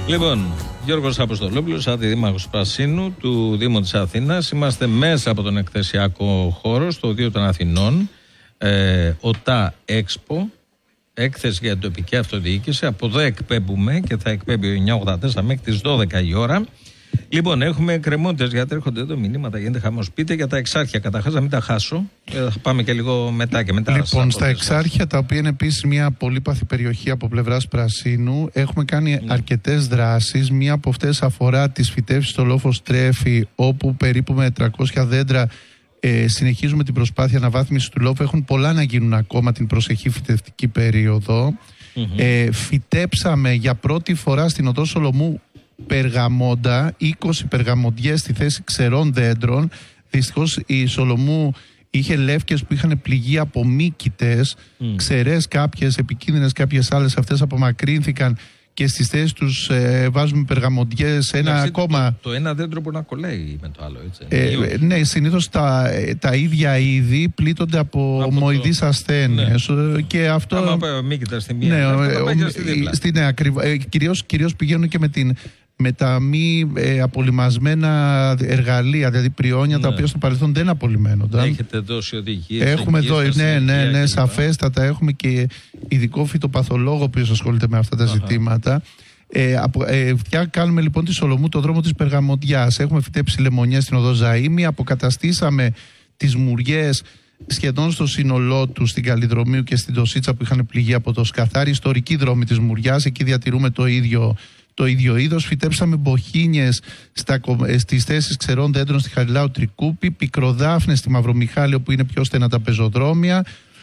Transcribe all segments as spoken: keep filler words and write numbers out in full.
Λοιπόν, Γιώργος Αποστολόπουλος, αντιδήμαρχος Πρασίνου του Δήμου της Αθήνας. Είμαστε μέσα από τον εκθεσιακό χώρο στο Οδείο των Αθηνών. Ε, ΟΤΑ Έξπο, έκθεση για την τοπική αυτοδιοίκηση. Από εδώ εκπέμπουμε και θα εκπέμπει ο εννιά ογδόντα τέσσερα μέχρι τις δώδεκα η ώρα. Λοιπόν, έχουμε εκκρεμότητες γιατί έρχονται εδώ μηνύματα, γίνεται χαμός. Πείτε για τα εξάρχεια, καταρχάς να μην τα χάσω. Ε, θα πάμε και λίγο μετά και μετά. Λοιπόν, στα εξάρχεια, τα οποία είναι επίσης μια πολύπαθη περιοχή από πλευράς Πρασίνου, έχουμε κάνει ναι. αρκετές δράσεις. Μία από αυτές αφορά τις φυτεύσεις στο λόφο Στρέφη, όπου περίπου με τριακόσια δέντρα ε, συνεχίζουμε την προσπάθεια αναβάθμισης του λόφου. Έχουν πολλά να γίνουν ακόμα την προσεχή φυτευτική περίοδο. Mm-hmm. Ε, φυτέψαμε για πρώτη φορά στην οδό Σολομού περγαμόντα, είκοσι περγαμοντιές στη θέση ξερών δέντρων. Δυστυχώς η Σολομού είχε λεύκες που είχαν πληγεί από μύκητες, mm. ξερές κάποιες, επικίνδυνες κάποιες άλλες, αυτές απομακρύνθηκαν και στις θέσεις τους ε, βάζουμε περγαμοντιές, ένα Εντάξει, ακόμα... Το, το ένα δέντρο μπορεί να κολλάει με το άλλο, έτσι. Ε, ναι, συνήθως τα, τα ίδια είδη πλήττονται από, από μοϊδείς το... ασθένειες. Ναι. Και αυτό... Άμα πάει μύκητα στη μία, ναι, θα πάει και στη δίπλα. Στη, ναι, ακριβώς, ε, κυρίως, κυρίως πηγαίνουν και με την... με τα μη ε, απολυμασμένα εργαλεία, δηλαδή πριόνια, ναι. τα οποία στο παρελθόν δεν απολυμμένονταν. Έχετε δώσει οδηγίες. Έχουμε δώσει, ναι, ναι, ναι, σαφέστατα. Έχουμε και ειδικό φυτοπαθολόγο που ασχολείται με αυτά τα Αχα. ζητήματα. Ε, από, ε, κάνουμε λοιπόν τη Σολομού το δρόμο της Περγαμοντιάς. Έχουμε φυτέψει λεμονιές στην οδό Ζαΐμι, αποκαταστήσαμε τις μουριές σχεδόν στο σύνολό του στην Καλλιδρομίου και στην Τοσίτσα που είχαν πληγεί από το σκαθάρι. Ιστορική δρόμη της Μουριάς, εκεί διατηρούμε το ίδιο. Το ίδιο είδος, φυτέψαμε μποχίνιες στα, στις θέσεις ξερών δέντρων στη Χαριλάου Τρικούπη, πικροδάφνες στη Μαυρομιχάλη που είναι πιο στενά τα πεζοδρόμια.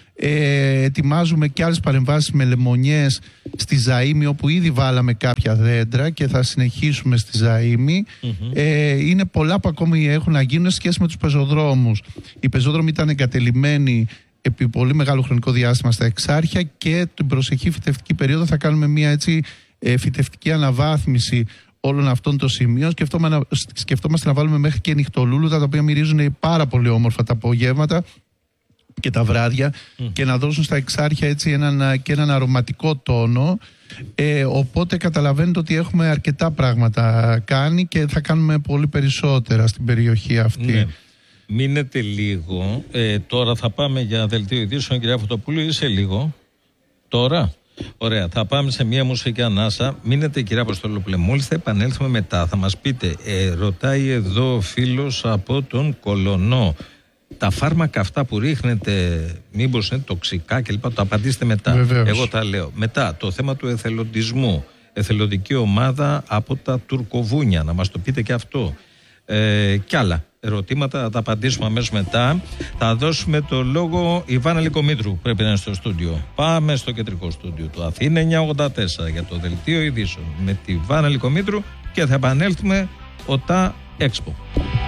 Ε, ετοιμάζουμε και άλλες παρεμβάσεις με λεμονιές στη Ζαΐμη, όπου ήδη βάλαμε κάποια δέντρα και θα συνεχίσουμε στη Ζαΐμη. Mm-hmm. Ε, είναι πολλά που ακόμη έχουν να γίνουν σε σχέση με τους πεζοδρόμους. Οι πεζόδρομοι ήταν εγκατελειμμένοι επί πολύ μεγάλο χρονικό διάστημα στα εξάρχεια και την προσεχή φυτευτική περίοδο θα κάνουμε μια έτσι φυτευτική αναβάθμιση όλων αυτών των σημείων. Σκεφτόμαστε να βάλουμε μέχρι και νυχτολούλουδα, τα οποία μυρίζουν πάρα πολύ όμορφα τα απογεύματα και τα βράδια mm. και να δώσουν στα εξάρχεια έτσι έναν, και έναν αρωματικό τόνο. Ε, οπότε καταλαβαίνετε ότι έχουμε αρκετά πράγματα κάνει και θα κάνουμε πολύ περισσότερα στην περιοχή αυτή. Ναι. Μείνετε λίγο. Ε, τώρα θα πάμε για δελτίο ειδήσεων, κυρία Φωτοπούλου, ή σε λίγο. Τώρα. Ωραία, θα πάμε σε μια μουσική ανάσα. Μείνετε, κυρία Αποστολόπουλε, μόλις θα επανέλθουμε μετά. Θα μας πείτε, ε, ρωτάει εδώ ο φίλος από τον Κολονό, τα φάρμακα αυτά που ρίχνετε, μήπως είναι τοξικά κλπ. Το απαντήστε μετά. Βεβαίως. Εγώ τα λέω. Μετά, το θέμα του εθελοντισμού. Εθελοντική ομάδα από τα Τουρκοβούνια. Να μας το πείτε και αυτό. Ε, κι άλλα ερωτήματα θα τα απαντήσουμε αμέσως μετά. Θα δώσουμε το λόγο Ιβάνα Λικομήτρου, πρέπει να είναι στο στούντιο. Πάμε στο κεντρικό στούντιο του Αθήνα εννιά ογδόντα τέσσερα για το δελτίο ειδήσεων με τη Ιβάνα Λικομήτρου και θα επανέλθουμε ΟΤΑ Έξπο.